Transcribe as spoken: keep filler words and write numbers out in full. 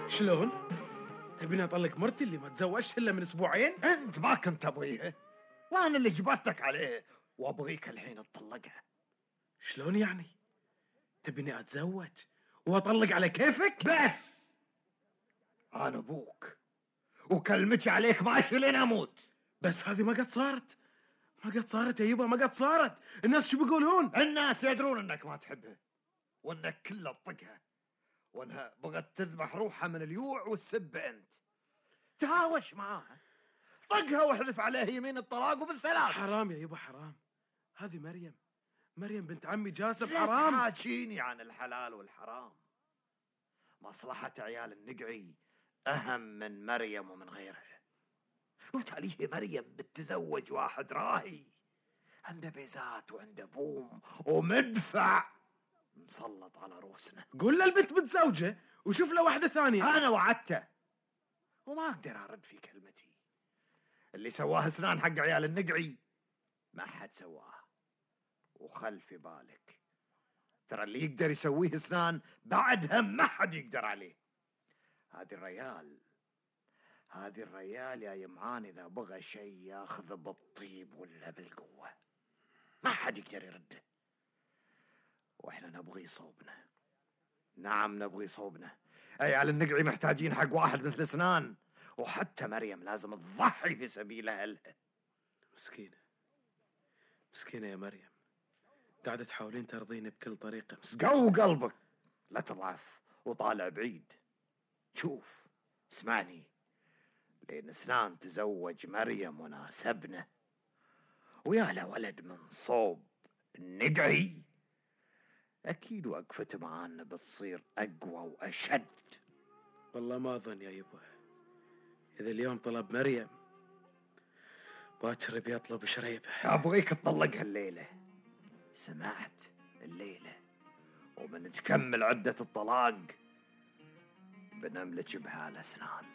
شلون؟ تبيني اطلق مرتي اللي ما تزوجت الا من اسبوعين؟ انت ما كنت ابغيها، وانا اللي جبرتك عليه، وابغيك الحين تطلقها. شلون يعني؟ تبيني اتزوج واطلق على كيفك؟ بس انا ابوك وكلمتي عليك ماشي لين اموت. بس هذه ما قد صارت، ما قد صارت يا يبا، ما قد صارت. الناس شو بيقولون؟ الناس يدرون انك ما تحبها، وانك كله تطقها، وانها بغت تذبح روحها من اليوع والسب. انت تهاوش معاها، طقها واحذف عليها يمين الطلاق وبالثلاث. حرام يا يبا حرام، هذه مريم، مريم بنت عمي جاسم. لا حرام. تحاجيني عن الحلال والحرام. مصلحة عيال النقعي أهم من مريم ومن غيرها. وتاليه مريم بتتزوج واحد راهي عنده بيزات وعنده بوم ومدفع مسلط على روسنا. قول له البنت متزوجة وشوف له واحدة ثانية. أنا وعدته وما أقدر أرد في كلمتي. اللي سواه سنان حق عيال النقعي ما حد سواه. وخل في بالك ترى اللي يقدر يسويه سنان بعدها ما حد يقدر عليه. هذه الريال هذه الريال يا يمعان إذا بغى شيء ياخذ بالطيب ولا بالقوة، ما حد يقدر يرده. وإحنا نبغي صوبنا، نعم نبغي صوبنا. عيال النقعي محتاجين حق واحد مثل سنان، وحتى مريم لازم تضحي في سبيل أهلها. مسكينة مسكينة يا مريم، قاعدة تحاولين ترضيني بكل طريقة. قو قلبك، لا تضعف وطالع بعيد. شوف اسمعني، لين سنان تزوج مريم وناسبنا ويا له ولد من صوب النقعي، أكيد وقفته معانا بتصير أقوى وأشد. والله ما أظن يا يبا، إذا اليوم طلب مريم باكر بيطلب شريبه. أبغيك تطلقها الليلة، سمعت؟ الليلة، ومن تكمل عدة الطلاق بنملك بها لسنان.